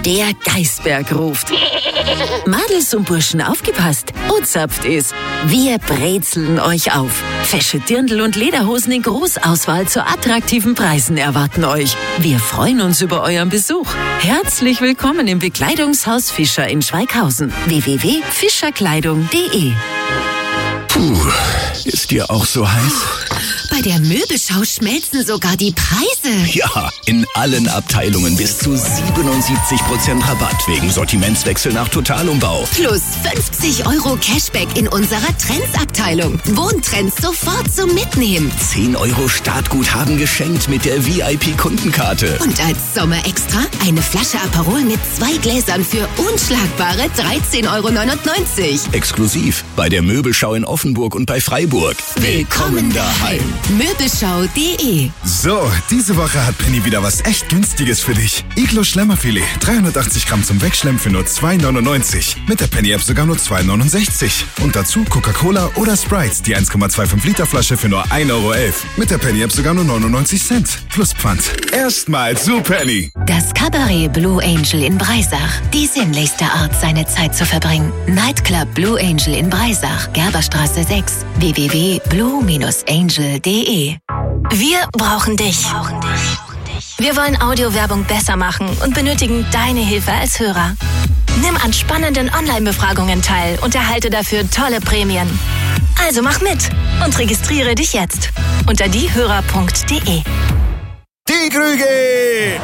Der Geißberg ruft. Madels und Burschen aufgepasst. Und zapft es. Wir brezeln euch auf. Fesche Dirndl und Lederhosen in Großauswahl zu attraktiven Preisen erwarten euch. Wir freuen uns über euren Besuch. Herzlich willkommen im Bekleidungshaus Fischer in Schweighausen. www.fischerkleidung.de. Puh, ist dir auch so heiß? Bei der Möbelschau schmelzen sogar die Preise. Ja, in allen Abteilungen bis zu 77% Rabatt wegen Sortimentswechsel nach Totalumbau. Plus 50 € Cashback in unserer Trends-Abteilung. Wohntrends sofort zum Mitnehmen. 10 € Startguthaben geschenkt mit der VIP-Kundenkarte. Und als Sommerextra eine Flasche Aperol mit 2 Gläsern für unschlagbare 13,99 €. Exklusiv bei der Möbelschau in Offenburg und bei Freiburg. Willkommen daheim. Möbelschau.de. So, diese Woche hat Penny wieder was echt Günstiges für dich. Iglo Schlemmerfilet, 380 Gramm zum Wegschlemmen für nur 2,99. Mit der Penny-App sogar nur 2,69. Und dazu Coca-Cola oder Sprite, die 1,25 Liter Flasche für nur 1,11 €. Mit der Penny-App sogar nur 99 Cent. Plus Pfand. Erstmal zu Penny. Das Cabaret Blue Angel in Breisach. Die sinnlichste Art, seine Zeit zu verbringen. Nightclub Blue Angel in Breisach. Gerberstraße 6. www.blue-angel.de. Wir brauchen dich. Wir wollen Audiowerbung besser machen und benötigen deine Hilfe als Hörer. Nimm an spannenden Online-Befragungen teil und erhalte dafür tolle Prämien. Also mach mit und registriere dich jetzt unter diehörer.de. Die Krüge!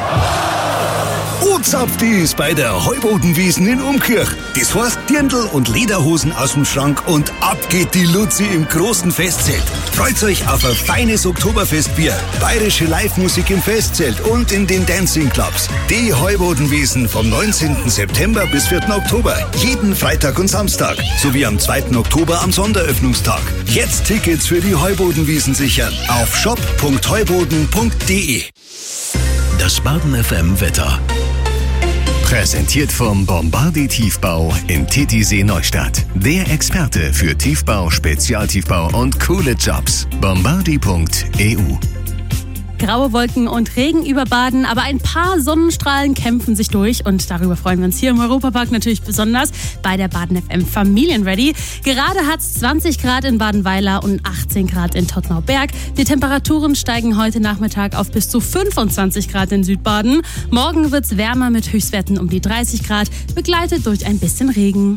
Zapft ist bei der Heubodenwiesen in Umkirch. Das heißt Dirndl und Lederhosen aus dem Schrank und ab geht die Luzi im großen Festzelt. Freut euch auf ein feines Oktoberfestbier, bayerische Live-Musik im Festzelt und in den Dancing Clubs. Die Heubodenwiesen vom 19. September bis 4. Oktober. Jeden Freitag und Samstag. Sowie am 2. Oktober am Sonderöffnungstag. Jetzt Tickets für die Heubodenwiesen sichern auf shop.heuboden.de. Das Baden FM Wetter. Präsentiert vom Bombardier Tiefbau in Titisee Neustadt. Der Experte für Tiefbau, Spezialtiefbau und coole Jobs. Bombardier.eu. Graue Wolken und Regen über Baden, aber ein paar Sonnenstrahlen kämpfen sich durch und darüber freuen wir uns hier im Europapark natürlich besonders bei der Baden FM Familienready. Gerade hat es 20 Grad in Badenweiler und 18 Grad in Todtnau-Berg. Die Temperaturen steigen heute Nachmittag auf bis zu 25 Grad in Südbaden. Morgen wird es wärmer mit Höchstwerten um die 30 Grad, begleitet durch ein bisschen Regen.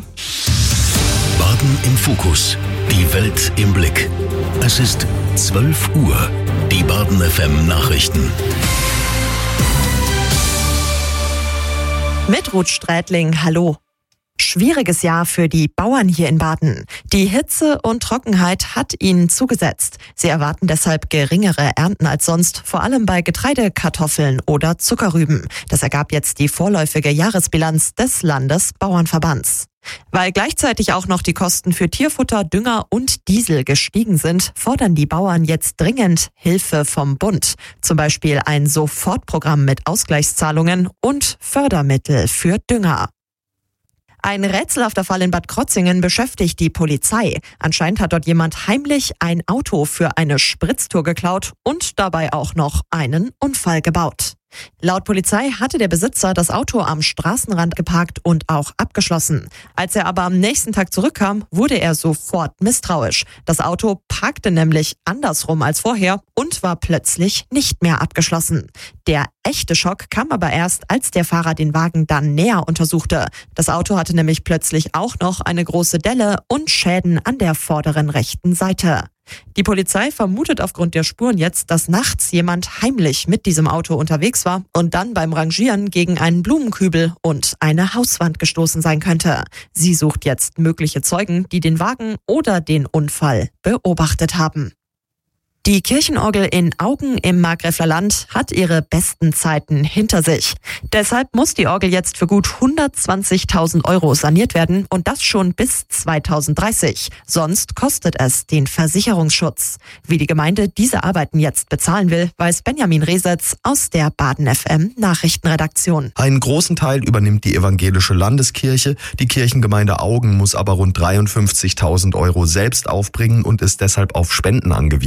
Baden im Fokus. Die Welt im Blick. Es ist 12 Uhr. Die Baden FM Nachrichten. Mit Ruth Strätling, hallo. Schwieriges Jahr für die Bauern hier in Baden. Die Hitze und Trockenheit hat ihnen zugesetzt. Sie erwarten deshalb geringere Ernten als sonst, vor allem bei Getreide, Kartoffeln oder Zuckerrüben. Das ergab jetzt die vorläufige Jahresbilanz des Landesbauernverbands. Weil gleichzeitig auch noch die Kosten für Tierfutter, Dünger und Diesel gestiegen sind, fordern die Bauern jetzt dringend Hilfe vom Bund. Zum Beispiel ein Sofortprogramm mit Ausgleichszahlungen und Fördermittel für Dünger. Ein rätselhafter Fall in Bad Krotzingen beschäftigt die Polizei. Anscheinend hat dort jemand heimlich ein Auto für eine Spritztour geklaut und dabei auch noch einen Unfall gebaut. Laut Polizei hatte der Besitzer das Auto am Straßenrand geparkt und auch abgeschlossen. Als er aber am nächsten Tag zurückkam, wurde er sofort misstrauisch. Das Auto parkte nämlich andersrum als vorher und war plötzlich nicht mehr abgeschlossen. Der echte Schock kam aber erst, als der Fahrer den Wagen dann näher untersuchte. Das Auto hatte nämlich plötzlich auch noch eine große Delle und Schäden an der vorderen rechten Seite. Die Polizei vermutet aufgrund der Spuren jetzt, dass nachts jemand heimlich mit diesem Auto unterwegs war und dann beim Rangieren gegen einen Blumenkübel und eine Hauswand gestoßen sein könnte. Sie sucht jetzt mögliche Zeugen, die den Wagen oder den Unfall beobachtet haben. Die Kirchenorgel in Augen im Markgräfler Land hat ihre besten Zeiten hinter sich. Deshalb muss die Orgel jetzt für gut 120.000 € saniert werden und das schon bis 2030. Sonst kostet es den Versicherungsschutz. Wie die Gemeinde diese Arbeiten jetzt bezahlen will, weiß Benjamin Resetz aus der Baden FM Nachrichtenredaktion. Einen großen Teil übernimmt die evangelische Landeskirche. Die Kirchengemeinde Augen muss aber rund 53.000 € selbst aufbringen und ist deshalb auf Spenden angewiesen.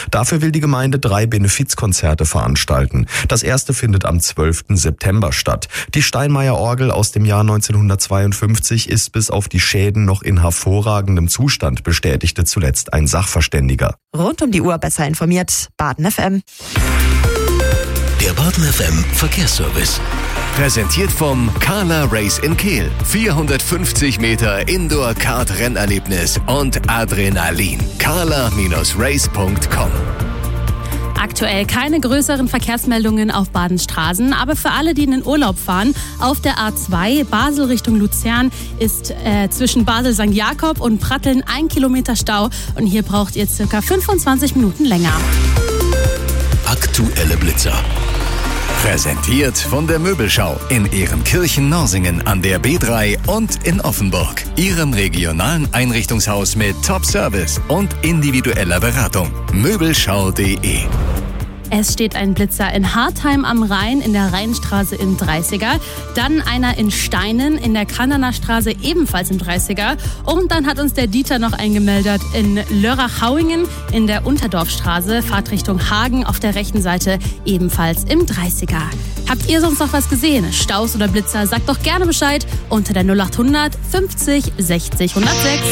Dafür will die Gemeinde 3 Benefizkonzerte veranstalten. Das erste findet am 12. September statt. Die Steinmeier-Orgel aus dem Jahr 1952 ist bis auf die Schäden noch in hervorragendem Zustand, bestätigte zuletzt ein Sachverständiger. Rund um die Uhr besser informiert, Baden FM. Der Baden FM Verkehrsservice. Präsentiert vom Carla Race in Kehl. 450 Meter Indoor-Kart-Rennerlebnis und Adrenalin. carla-race.com. Aktuell keine größeren Verkehrsmeldungen auf Badens Straßen, aber für alle, die in den Urlaub fahren, auf der A2 Basel Richtung Luzern ist zwischen Basel St. Jakob und Pratteln 1 Kilometer Stau und hier braucht ihr circa 25 Minuten länger. Aktuelle Blitzer. Präsentiert von der Möbelschau in Ehrenkirchen-Norsingen an der B3 und in Offenburg. Ihrem regionalen Einrichtungshaus mit Top-Service und individueller Beratung. Möbelschau.de. Es steht ein Blitzer in Hartheim am Rhein in der Rheinstraße im 30er, dann einer in Steinen in der Kannerner Straße ebenfalls im 30er und dann hat uns der Dieter noch eingemeldet in Lörrach-Hauingen in der Unterdorfstraße, Fahrtrichtung Hagen auf der rechten Seite ebenfalls im 30er. Habt ihr sonst noch was gesehen? Staus oder Blitzer? Sagt doch gerne Bescheid unter der 0800 50 60 106.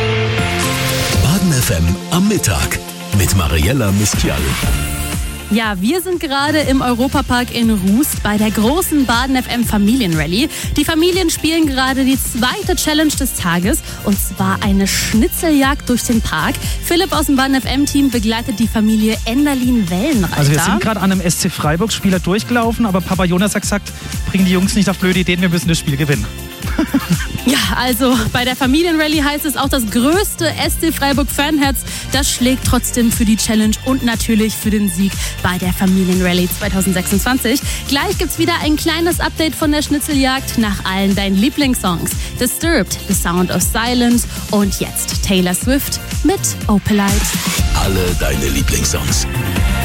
Baden FM am Mittag mit Mariella Miskial. Ja, wir sind gerade im Europapark in Rust bei der großen Baden FM Familienrallye. Die Familien spielen gerade die zweite Challenge des Tages und zwar eine Schnitzeljagd durch den Park. Philipp aus dem Baden FM Team begleitet die Familie Enderlin-Wellenreiter. Also wir sind gerade an einem SC Freiburg-Spieler durchgelaufen, aber Papa Jonas hat gesagt, bringen die Jungs nicht auf blöde Ideen, wir müssen das Spiel gewinnen. Ja, also bei der Familienrallye heißt es auch das größte SC Freiburg-Fanherz. Das schlägt trotzdem für die Challenge und natürlich für den Sieg bei der Familienrallye 2026. Gleich gibt's wieder ein kleines Update von der Schnitzeljagd nach allen deinen Lieblingssongs. Disturbed, The Sound of Silence und jetzt Taylor Swift mit Opalite. Alle deine Lieblingssongs.